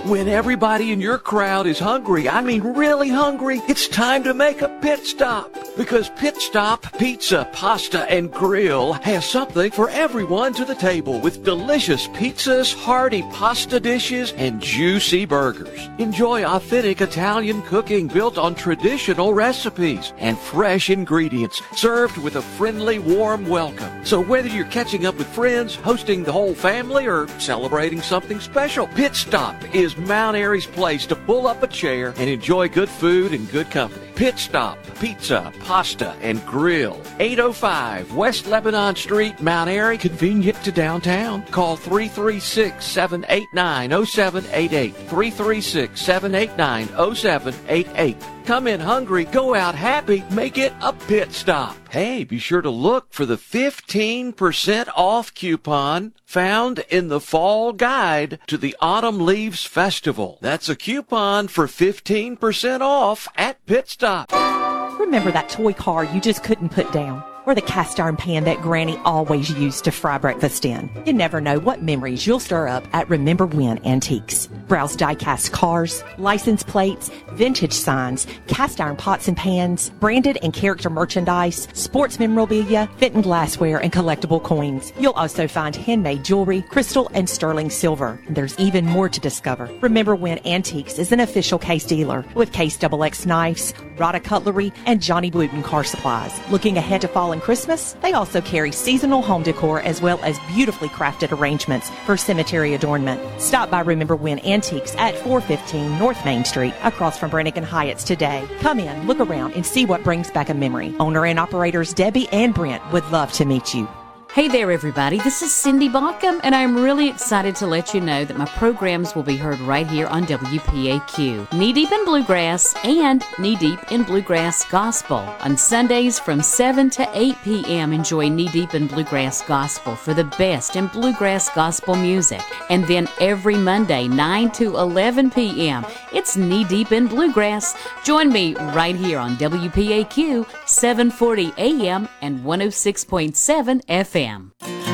When everybody in your crowd is hungry, I mean really hungry, it's time to make a pit stop. Because Pit Stop Pizza, Pasta, and Grill has something for everyone to the table with delicious pizzas, hearty pasta dishes, and juicy burgers. Enjoy authentic Italian cooking built on traditional recipes and fresh ingredients served with a friendly, warm welcome. So whether you're catching up with friends, hosting the whole family, or celebrating something special, Pit Stop is Mount Airy's place to pull up a chair and enjoy good food and good company. Pit Stop Pizza, Pasta, and Grill. 805 West Lebanon Street, Mount Airy, convenient to downtown. Call 336-789-0788. 336-789-0788. Come in hungry, go out happy, make it a pit stop. Hey, be sure to look for the 15% off coupon found in the fall guide to the Autumn Leaves Festival. That's a coupon for 15% off at Pit Stop. Remember that toy car you just couldn't put down? Or the cast iron pan that Granny always used to fry breakfast in? You never know what memories you'll stir up at Remember When Antiques. Browse die-cast cars, license plates, vintage signs, cast iron pots and pans, branded and character merchandise, sports memorabilia, Fenton glassware, and collectible coins. You'll also find handmade jewelry, crystal, and sterling silver. And there's even more to discover. Remember When Antiques is an official Case dealer with Case XXX knives, Rada cutlery, and Johnny Wooten car supplies. Looking ahead to fall and Christmas, they also carry seasonal home decor as well as beautifully crafted arrangements for cemetery adornment. Stop by Remember When Antiques at 415 North Main Street, across from Brannigan Hyatt's today. Come in, look around, and see what brings back a memory. Owner and operators Debbie and Brent would love to meet you. Hey there, everybody. This is Cindy Baucom, and I'm really excited to let you know that my programs will be heard right here on WPAQ. Knee Deep in Bluegrass and Knee Deep in Bluegrass Gospel. On Sundays from 7 to 8 p.m., enjoy Knee Deep in Bluegrass Gospel for the best in bluegrass gospel music. And then every Monday, 9 to 11 p.m., it's Knee Deep in Bluegrass. Join me right here on WPAQ, 740 a.m. and 106.7 FM.